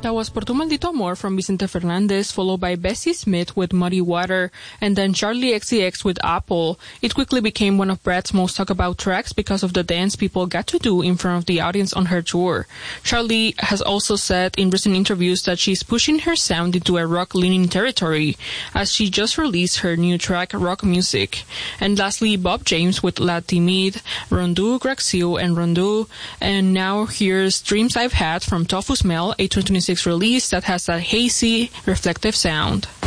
That was Por Tu Maldito Amor from Vicente Fernandez, followed by Bessie Smith with Muddy Water, and then Charlie XCX with Apple. It quickly became one of Brad's most talked about tracks because of the dance people got to do in front of the audience on her tour. Charlie has also said in recent interviews that she's pushing her sound into a rock-leaning territory, as she just released her new track, Rock Music. And lastly, Bob James with La Timide, Rondeau, Graxil, and Rondeau. And now here's Dreams I've Had from Tofu Smell, a 2026 release that has that hazy, reflective sound.